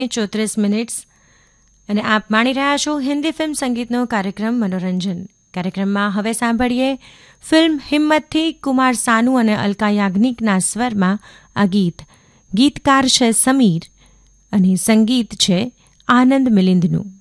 34 અને આપ માણી રહ્યા છો હિન્દી ફિલ્મ સંગીતનો કાર્યક્રમ મનોરંજન. કાર્યક્રમમાં હવે સાંભળીએ ફિલ્મ હિમ્મતથી કુમાર સાનુ અને અલકા યાજ્ઞિકના સ્વરમાં આ ગીત. ગીતકાર છે સમીર અને સંગીત છે આનંદ મિલિંદનું.